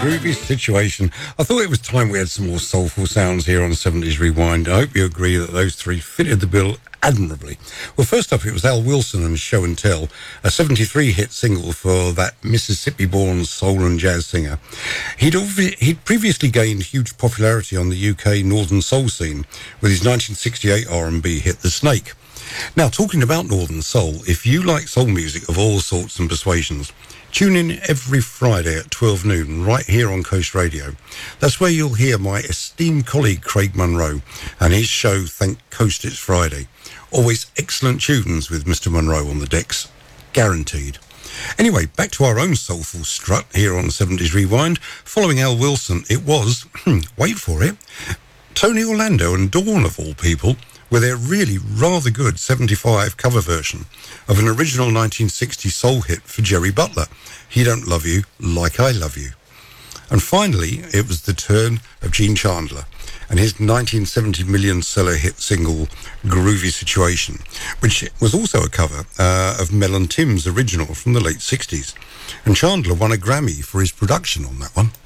Groovy Situation. I thought it was time we had some more soulful sounds here on 70s Rewind. I hope you agree that those three fitted the bill admirably. Well, first up, it was Al Wilson and Show and Tell, a 73 hit single for that Mississippi-born soul and jazz singer. He'd previously gained huge popularity on the UK Northern Soul scene with his 1968 R&B hit The Snake. Now, talking about Northern Soul, if you like soul music of all sorts and persuasions, tune in every Friday at 12 noon right here on Coast Radio. That's where you'll hear my esteemed colleague Craig Munro and his show Thank Coast It's Friday. Always excellent tunes with Mr. Munro on the decks, guaranteed. Anyway, back to our own soulful strut here on 70s Rewind. Following Al Wilson, it was, wait for it, Tony Orlando and Dawn of all people, with their really rather good 75 cover version of an original 1960 soul hit for Jerry Butler, He Don't Love You Like I Love You. And finally, it was the turn of Gene Chandler and his 1970 million seller hit single, Groovy Situation, which was also a cover of Mel and Tim's original from the late 60s. And Chandler won a Grammy for his production on that one.